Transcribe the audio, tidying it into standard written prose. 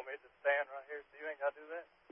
told me to stand right here, so you ain't got to do that?